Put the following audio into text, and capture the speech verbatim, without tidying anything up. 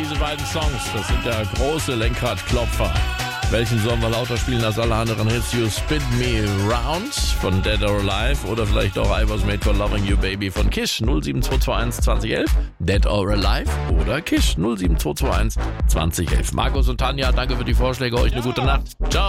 diese beiden Songs, das sind ja große Lenkradklopfer. Welchen sollen wir lauter spielen als alle anderen Hits? You Spin Me Round von Dead or Alive oder vielleicht auch I Was Made for Loving You Baby von Kish null sieben zwei zwei eins zwanzig elf. Dead or Alive oder Kish null sieben zwei zwei eins zwanzig elf. Markus und Tanja, danke für die Vorschläge. Euch eine gute Nacht. Ciao.